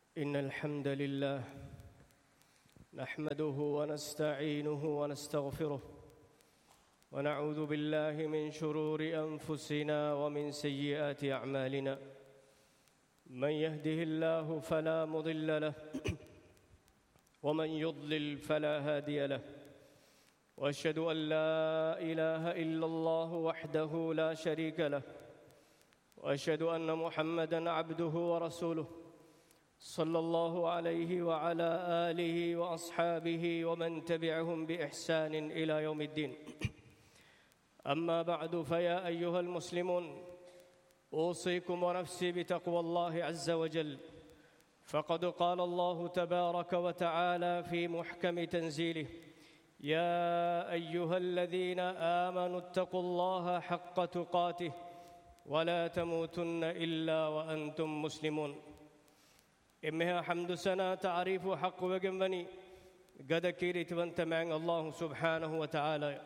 إن الحمد لله نحمده ونستعينه ونستغفره ونعوذ بالله من شرور أنفسنا ومن سيئات أعمالنا. من يهده الله فلا مضل له ومن يضلل فلا هادي له، وأشهد أن لا إله إلا الله وحده لا شريك له، وأشهد أن محمدًا عبده ورسوله صلى الله عليه وعلى آله وأصحابه ومن تبعهم بإحسان إلى يوم الدين. أما بعد، فيا أيها المسلمون، أوصيكم ونفسي بتقوى الله عز وجل، فقد قال الله تبارك وتعالى في محكم تنزيله: يا أيها الذين آمنوا اتقوا الله حق تقاته ولا تموتن إلا وأنتم مسلمون. إمها حمد سنة تعريف حق وجنبني قد كيرت وانت معن الله سبحانه وتعالى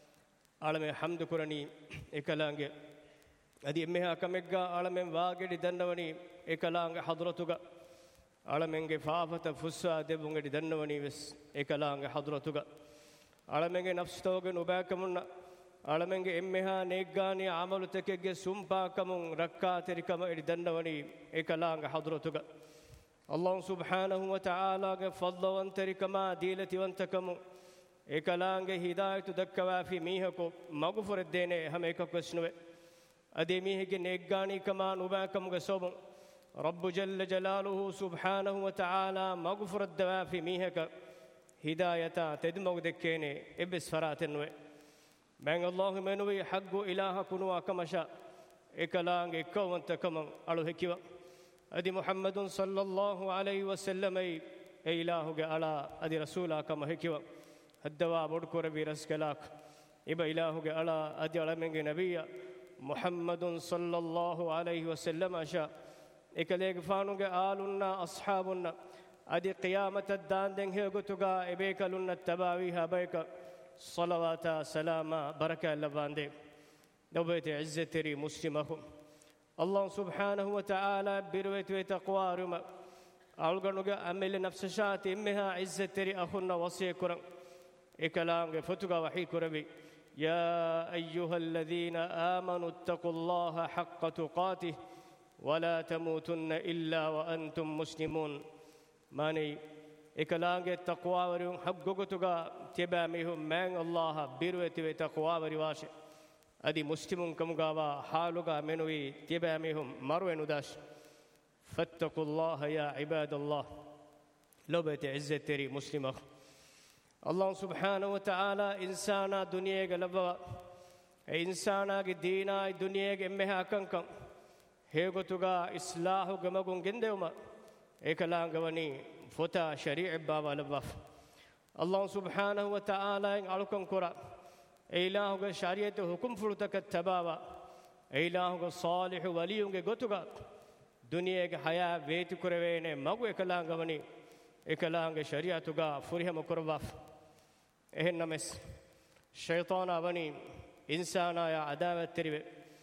على حمد كرني إكلانج أدي إمها كمجا على من واجد دندوني إكلانج حضرتك على من جفافة فسا دبونج دندوني بس إكلانج حضرتك على من نفس توج نباكمنا على من إمها نيجاني عمل تكج سمبا كمون ركعت ركما دندوني إكلانج حضرتك الله سبحانه وتعالى فضل وانتركما ديلتي وانتكمو إكلانج هداية دكوا في ميهكو مغفر الدين هم إكاكو سنوه أدي ميهك نيجاني كما نباكم غصوب رب جل جلاله سبحانه وتعالى مغفر الدواء في ميهك هداية تدمو دكيني إبس فراتنوه من الله منوي حق إله كنوا كمشا إكلانج إكو وانتكمو ألو هكيوا أدي محمد صلى الله عليه وسلم أي إلهك على أدي رسولك ما هكوا الدواء بدكور برسكلاك إبا إلهك على أدي على من نبي محمد صلى الله عليه وسلم أشاء إكليك فانوك آلنا أصحابنا أدي قيامة الدان دنه قتوغا إبيك لنا التباويها بيك صلوات سلام بركة اللباندي نوبيت عزتري مسلمهم الله سبحانه وتعالى برويت وتقوى رما ألقنوغا أمل نفس شات إمها عزة تري أخونا وصي كرم إكلام فتوغا وحي كربي يا أيها الذين آمنوا اتقوا الله حق تقاته ولا تموتن إلا وأنتم مسلمون. ماني إكلام التقوى ورم حقوقتوغا تباميهم من الله برويت وتقوى ورواشه أدي مسلمون كمغاوا حالوغا منوي تباميهم مروي نداش فاتقوا الله يا عباد الله لو بيت عزة تري مسلمة. الله سبحانه وتعالى إنسانا دنيا غلبا إنسانا دينا دنيا إمها كنكم هيغتوغا إصلاح غمغون جندوما إكلان غوني فتا شريع بابا لباف. الله سبحانه وتعالى علكم كرا إلهك شريعة حكم فرتك التبابا إلهك صالح وليونك غتوغا دنيا حياة بيت كروين مغو إكلان غوني إكلان شريعتوغا فريهم كرباف إهن نمس شيطان أبني إنسانا يا عداوة تربي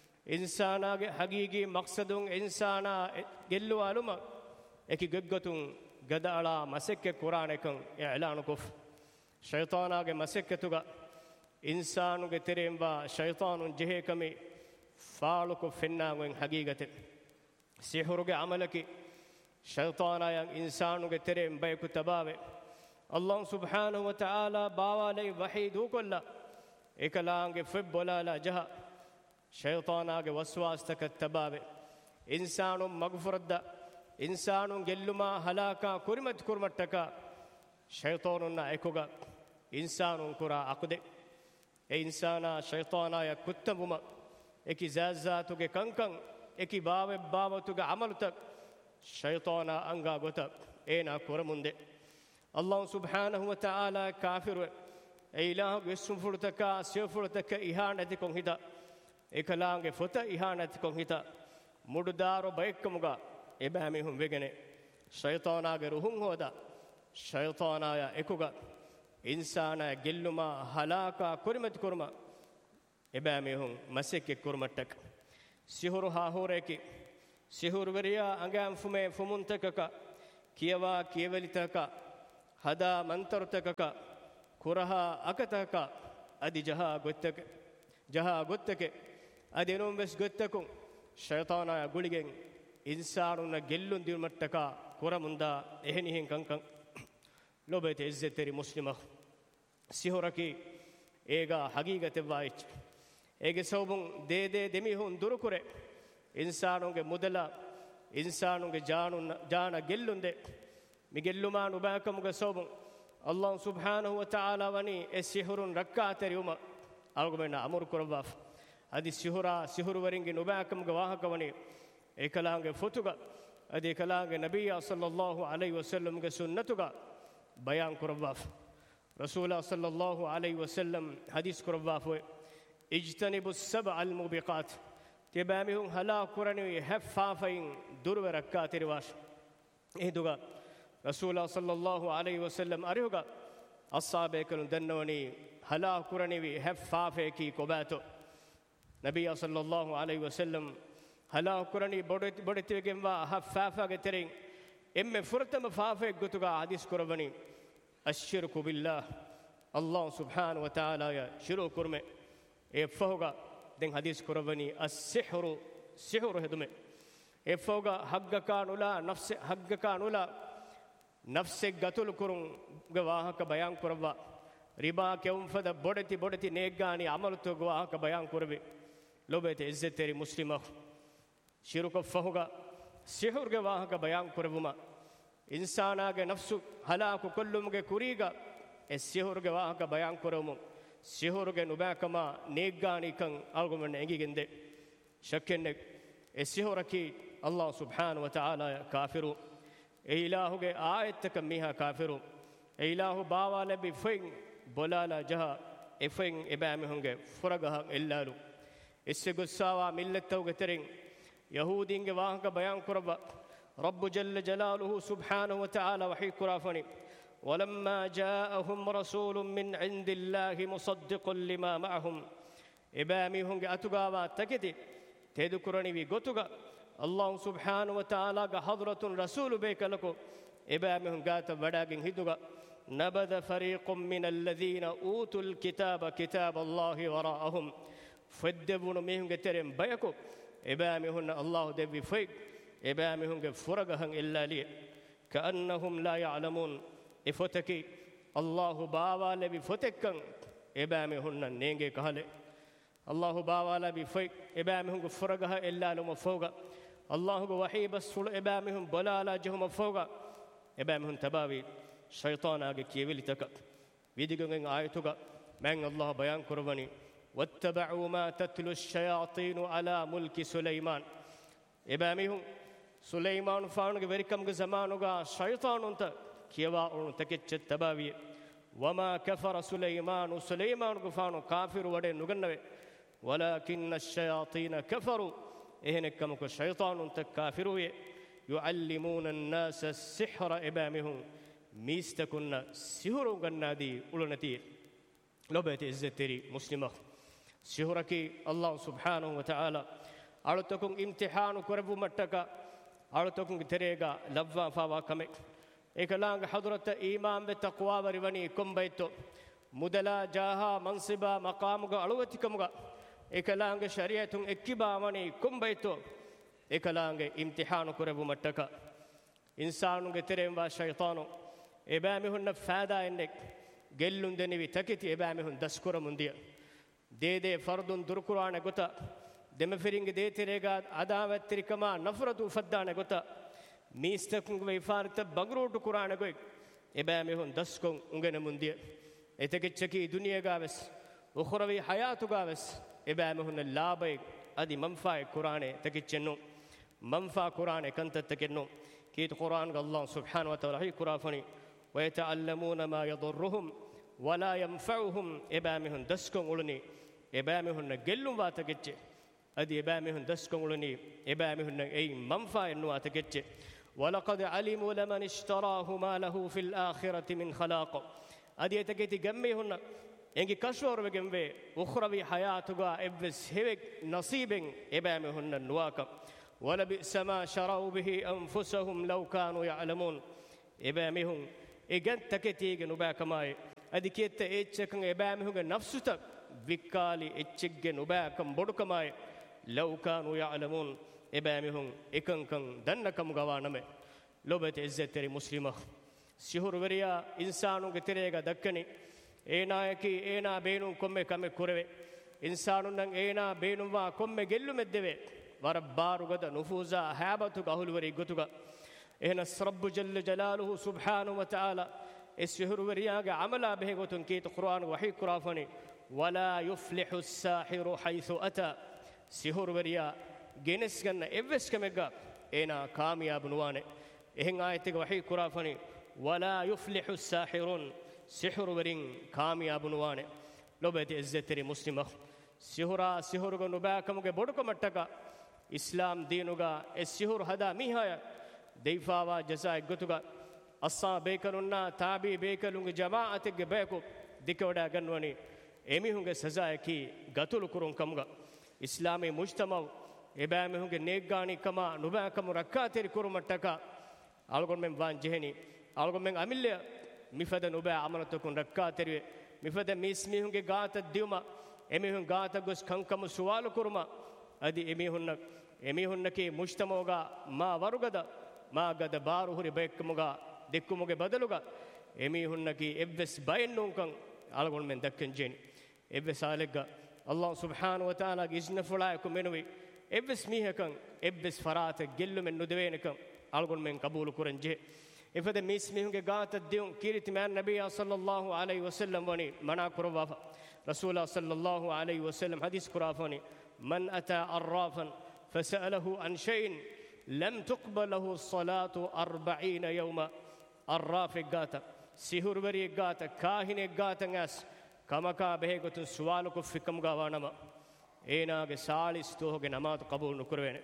إنسانا حقيقي مقصدون إنسانا جلو علوما إكي غغتون غدالا مسك قرآنكم إعلان كف شيطانا مسكتوغا إنسان كتيرمبا شيطان جهكمي فالك فينا وين حقيقة سحر عملك شيطان يا إنسان كتيرمبا كتبابه الله سبحانه وتعالى باوالي وحيد كله إكلانك فبولا لا جها شيطانك وسواس تكتبابه إنسان مغفرد إنسان جلما هلاكا كرمتك شيطاننا إكوغا إنسان كرا عقده إنسانا شيطانا يا كتبما إكي زازاتك كنكن إكي بابتك عملتك شيطانا أنغا غتك إينا كرمند. الله سبحانه وتعالى كافر إله يسفرتك سيفرتك إهانتكم هدا إكلانك فتا إهانتكم هدا مددار بيكمغا إبامهم بيغني شيطانا روحهم هودا شيطانا يا إكوغا إنسانا جلما هلاكا كرمت كرما إباميهم مسك كرمتك سيهور هاهورك سيهور وريا أنغام فمي فمنتكك කියවා කියවලිතක හදා මන්තරතකක කුරහා අකතක අදි ජහා ගොත්තක අදිනුම් වෙස් ගොත්තකුන් ෂයිතානා ගුලිගෙන් ඉන්සානුන ගෙල්ලුන් දිල්මට්ටක කුරමුන්දා එහෙනිහෙන් කංකං ලොබේත ඉස්සෙතරි මුස්ලිම සිහොරකි ඒගා හගීගතෙ වායිච් ඒගේ සෞබුන් දේදේ දෙමිහුන් දුරුකුරේ ඉන්සානුගේ මුදලා ඉන්සානුගේ ජාන ගෙල්ලුන්දේ මිගෙල්ලුමා නුබාකමුගේ සෞබුන් අල්ලාහ් සුබ්හානහු වතාලා වනි ඒ සිහුරුන් රක්කාතරියුම අල්ගොමෙන අමුරු කරවාෆ් අදි සිහුරු වරින්ගේ නුබාකමුගේ වාහකවනි ඒකලාංගේ ෆොතුග අදි ඒකලාංගේ නබිය සල්ලල්ලාහු අලයිහි වසල්ලම්ගේ සුන්නතුග බයන් කරවාෆ් රසූලා සල්ලල්ලාහු අලයිහි වසල්ලම් හදීස් කරවාෆ් اجتنبوا السبع الموبقات تبامهم هلا قرني حفافين دور ركعات رواش اهدغا رسول الله صلى الله عليه وسلم اريغا اصحابه كن دنوني هلا قرني حفافكي كوباتو نبي صلى الله عليه وسلم هلا قرني بودتيگم وا حفافاگه ترين ام فرتم فافه گتوگا حديث قربني الشرك بالله الله سبحانه وتعالى يا شروع كرمه එෆෝගා දැන් හදීස් කරවනි අස්සිහරු හෙදුමේ එෆෝගා හග්ගකා නුලා නෆ්ස් හග්ගකා නුලා නෆ්ස් ගතුල් කුරුන් ගවාහක බයන් කරවා රිබා කෙවුම් ෆද බොඩති නේගානි අමලතු ගවාහක බයන් කරවේ ලොබේත ඉස්සෙතරි මුස්ලිම ශිරුක ෆෝගා සිහුර් ගවාහක බයන් කරවුම ඉන්සානාගේ නෆ්සු හලාකු කොල්ලුම්ගේ කුරීගා ඒ සිහුර් ගවාහක බයන් කරවමු සිහුරුගේ නුබෑකම නේග්ගානිකන් අල්ගොමන එංගිගෙන්ද ශක්කෙන්නේ ඒ සිහුරකි අල්ලාහ් සුබ්හානහු වතාලා කාෆිරු ඒ ඉලාහුගේ ආයතක මිහා කාෆිරු ඒ ඉලාහු බාවා ලැබි ෆෙන් බොලාලා ජහ එෆෙන් එබෑමිහුගේ ෆුරගහ එල්ලාලු ඉස්සෙගුස්සාවා මිල්ලත්තවගේ තෙරින් යහූදීන්ගේ වාහක බයන් කරව රබ්බු ජල්ල ජලාලුහු සුබ්හානහු වතාලා වහී කුරාෆනි ولما جاءهم رسول من عند الله مصدق لما معهم إباميهم أتوغا تكتي تذكرني بيغتوغا الله سبحانه وتعالى حضرة رسول بيك لكو إباميهم قات وداغين هدوغا نبذ فريق من الذين أوتوا الكتاب كتاب الله وراءهم فدبون ميهم ترم بيكو إباميهم الله دبي فيك إباميهم فرغهم إلا لي كأنهم لا يعلمون إفتكي الله باوا لبي فتكن إبامي هن نينجي كهله الله باوا لبي فيك إبامي هن فرقها إلا لما فوقا الله وحي بس إبامي هن بلالا جهم فوقا إبامي هن تباوي شيطان آگے كيويل تك ويدگن آيتوغا من الله بيان كربني واتبعوا ما تتلو الشياطين على ملك سليمان إبامي هن سليمان فانگ وركم زمانوغا شيطان انت كيوا أون تكتش تباوي وما كفر سليمان غفانو كافر ودي نغنوي ولكن الشياطين كفروا إهنكم كشيطان تكافروا يعلمون الناس السحر إبامهم ميستكن سحر غنادي أولنتي لبيت إزتري مسلمة سحركي الله سبحانه وتعالى أرتكم امتحان كربو متكا أرتكم تريغا لبوا فاوا كمك إكلانغ حضرت إيمان بتقوى وروني كم بيتو مدلا جاها منصبا مقامغ ألوتكمغ إكلانغ شريعة إكبا وني كم بيتو إكلانغ امتحان كربو متكا إنسانغ تريم وشيطانو إبامهن فادا إنك جلون دنيوي تكتي إبامهن دسكور منديا دي فردون دركران غتا دمفرينغ دي تريغا عداوت تركما نفرت فدان غتا ميستكون ويفارت بغروت قرآن كوي إبامهن دسكون عنගෙන منديا إتكتشكي دنيا غاوس أخروي حياة غاوس إبامهن لابي أدي منفع قرآن تكتشنو منفع قرآن كنت تكنو كيت قرآن الله سبحانه وتعالى قرافني ويتعلمون ما يضرهم ولا ينفعهم إبامهن دسكون ولني إبامهن جلوا واتكتش أدي إبامهن دسكون ولني إبامهن أي منفع إنه واتكتش ولقد علموا لمن اشتراه ما له في الآخرة من خلاق أدي تكتي جمعهن إنك كشور بجمعه أخروي حياتها إبس هيك نصيب إبامهن النواك ولبئس ما شروا به أنفسهم لو كانوا يعلمون إبامهم إجن تكتيج نباكماي أديكيت إتشكن إبامهم نفسه وكالي إتشج نباكم بدكماي لو كانوا يعلمون إبامهم إكن دنكم غوانمه لوبت عزتري مسلمة سيهور وريا إنسانو كتيريغا دكني إينا يكي إينا بينو كم كم كوري إنسانو نن إينا بينو ما كم جلو مدوي وربارو غدا نفوزا هابتو كهول وري غتوغا إهنا رب جل جلاله سبحانه وتعالى السيهور وريا عملا به غتون كيت قرآن وحي كرافني ولا يفلح الساحر حيث أتى سيهور وريا جنس كنا إبس كمجا إينا كامياب نوانه إهن آيتك وحي كرافني ولا يفلح الساحرون سحر ورين كامياب نوانه لو بيت عزتري مسلمة سحر نباكم بدكم أتكا إسلام دينوغا السحر هذا ميهايا ديفاوا جزاء غتوغا أصا بيكلونا تابي بيكلونغ جماعتك بيكو ديكودا غنوني එමිහුන්ගේ සසායකි ගතුළු කුරුන් කමුග ඉස්ලාමී මුජ්තමව් එබෑමිහුන්ගේ නේග්ගානිකම නුබෑකම රක්කාතෙරි කුරුමට්ටක අල්ගොන් මෙන් වාන් ජෙහෙනි අල්ගොන් මෙන් අමිල්ලය මිෆද නුබෑ අමනතකුන් රක්කාතෙරි මිෆද මිස්මිහුන්ගේ ගාත දියුම එමිහුන් ගාත ගොස් කංකම සුවාලු කුරුම අදි එමිහුන්නකි මුජ්තමව්ගා මා වරුගද මා ගද බාරුහුරි බෙක්කමුගා දෙක්කුමුගේ බදලුගා එමිහුන්නකි එව්වස් බයින්නුන්කන් අල්ගොන් මෙන් දක්කන් ජෙනි إبس عليك الله سبحانه وتعالى إذن فلاكم منوي إبس ميهكم إبس فراتك جل من ندوينكم ألقون من قبول كرنجه إفده ميس ميهون قات الديون كيرت من النبي صلى الله عليه وسلم وني منا كرافا رسول الله صلى الله عليه وسلم حديث كرافني من أتى عرافا فسأله عن شيء لم تقبل له الصلاة 40 يوما عراف قات سيهور بري قات كاهن قات ناس كمكا بهيكتون سوالكو فيكم غوانما ايناغ سالس توهغ نماز قبول نكروين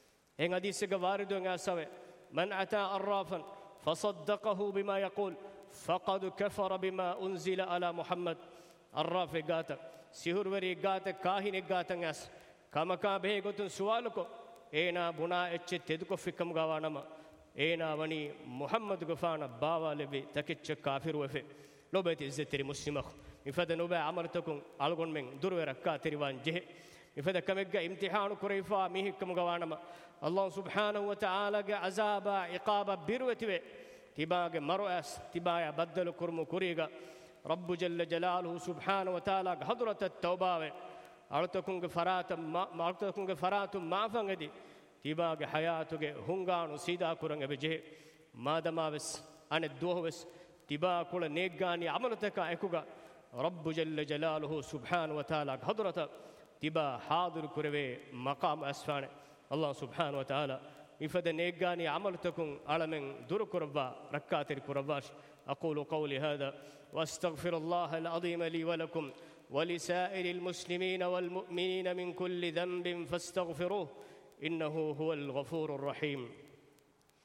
ان حديثك وارد غاسوي من اتى عرافا فصدقه بما يقول فقد كفر بما انزل على محمد عراف غاتا سيهور وري غاتا كاهن غاتا غاس كمكا بهيكتون سوالكو اينا بنا اچ تدكو فيكم غوانما اينا وني محمد غفانا باوا لبي تكچ كافر وفي لو بيت عزتري مسلمه إفادة نوبة عمرتكم ألقون من دور ركعة تريوان جه إفادة كمجة امتحان كريفا ميه كم جوانما الله سبحانه وتعالى عذاب عقاب بيروتوه تباع مرؤس تباع بدل كرم كريجا رب جل جلاله سبحانه وتعالى حضرة التوبة أرتكم فرات ما فنجدي تباع حياتك هنغان وسيدا كرنج بجه ما دام بس أن الدوه بس تباع كل نيجاني عملتك أكوجا رب جل جلاله سبحانه وتعالى حضرته تبا حاضر كروي مقام أسفان الله سبحانه وتعالى إفد نيجاني عملتكم على من در كربا ركعت الكرباش أقول قولي هذا وأستغفر الله العظيم لي ولكم ولسائر المسلمين والمؤمنين من كل ذنب فاستغفروه إنه هو الغفور الرحيم